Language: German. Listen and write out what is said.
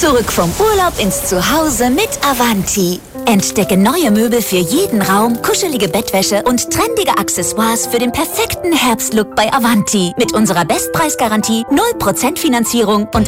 Zurück vom Urlaub ins Zuhause mit Avanti. Entdecke neue Möbel für jeden Raum, kuschelige Bettwäsche und trendige Accessoires für den perfekten Herbstlook bei Avanti. Mit unserer Bestpreisgarantie, 0% Finanzierung und